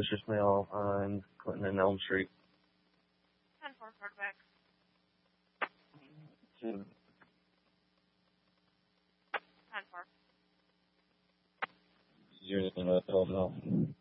Mail on Clinton and Elm Street. 10-4 quarterback. 10. 10-4. Is there anything left to open up?